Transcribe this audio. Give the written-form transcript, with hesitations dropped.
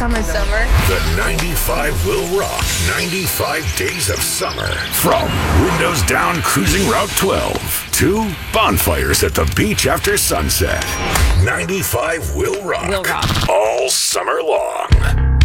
Summer. The 95 will rock 95 days of summer. From windows down cruising Route 12 to bonfires at the beach after sunset. 95 will rock. All summer long.